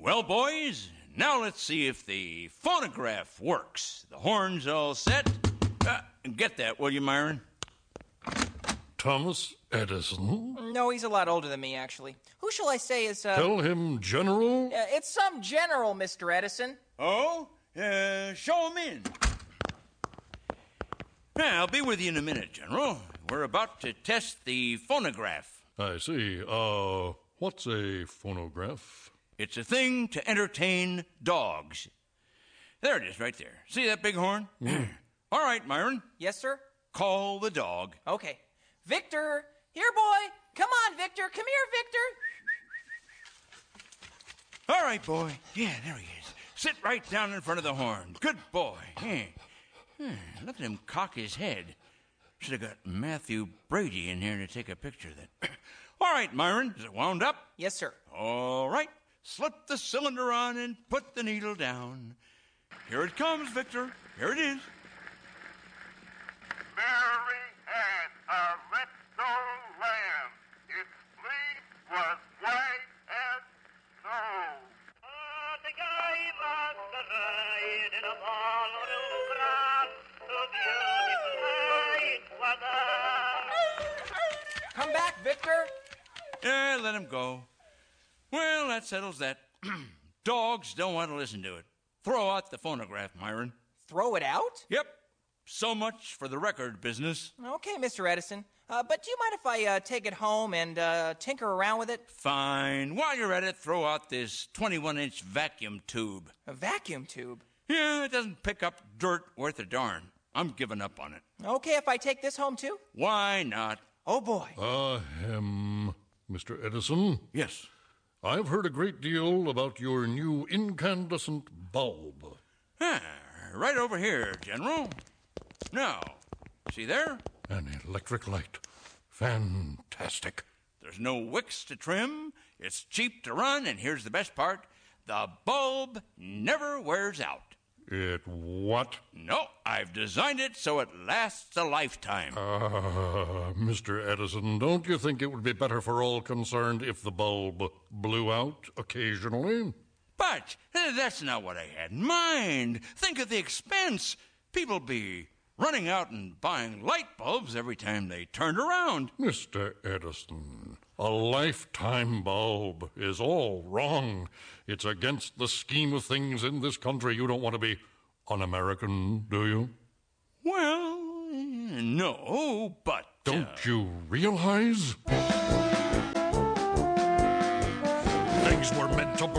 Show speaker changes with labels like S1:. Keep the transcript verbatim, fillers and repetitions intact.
S1: Well, boys, now let's see if the phonograph works. The horn's all set. Uh, get that, will you, Myron?
S2: Thomas Edison?
S3: No, he's a lot older than me, actually. Who shall I say is, uh...
S2: Tell him General?
S3: Uh, it's some general, Mister Edison.
S1: Oh? Uh, show him in. Yeah, I'll be with you in a minute, General. We're about to test the phonograph.
S2: I see. Uh, what's a phonograph?
S1: It's a thing to entertain dogs. There it is, right there. See that big horn?
S2: Mm.
S1: All right, Myron.
S3: Yes, sir?
S1: Call the dog.
S3: Okay. Victor! Here, boy! Come on, Victor! Come here, Victor!
S1: All right, boy. Yeah, there he is. Sit right down in front of the horn. Good boy. Yeah. Hmm, look at him cock his head. Should have got Matthew Brady in here to take a picture of that. All right, Myron. Is it wound up?
S3: Yes, sir.
S1: All right. Slip the cylinder on and put the needle down. Here it comes, Victor. Here it is.
S4: Mary had a little lamb. Its fleece was white as snow. Oh, the guy must ride in a ball of grass. So beautiful was that.
S3: Come back, Victor!
S1: Yeah, let him go. Well, that settles that. Dogs don't want to listen to it. Throw out the phonograph, Myron.
S3: Throw it out?
S1: Yep. So much for the record business.
S3: Okay, Mister Edison. Uh, but do you mind if I uh, take it home and uh, tinker around with it?
S1: Fine. While you're at it, throw out this twenty-one inch vacuum tube.
S3: A vacuum tube?
S1: Yeah, it doesn't pick up dirt worth a darn. I'm giving up on it.
S3: Okay, if I take this home, too?
S1: Why not?
S3: Oh, boy.
S2: Ahem, Mister Edison?
S1: Yes.
S2: I've heard a great deal about your new incandescent bulb.
S1: Ah, right over here, General. Now, see there?
S2: An electric light. Fantastic.
S1: There's no wicks to trim. It's cheap to run, and here's the best part. The bulb never wears out.
S2: It what?
S1: No, I've designed it so it lasts a lifetime.
S2: Ah, uh, Mister Edison, don't you think it would be better for all concerned if the bulb blew out occasionally?
S1: But uh, that's not what I had in mind. Think of the expense. People be running out and buying light bulbs every time they turned around.
S2: Mister Edison, a lifetime bulb is all wrong. It's against the scheme of things in this country. You don't want to be un-American, do you?
S1: Well, no, but...
S2: Don't
S1: uh...
S2: you realize? Things were meant to